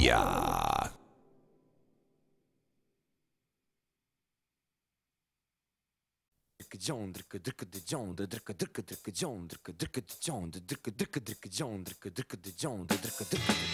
Ja. John, drukke de John, de drukke John, drukke de John, de drukke de John, de drukke de John, drukke de John, de drukke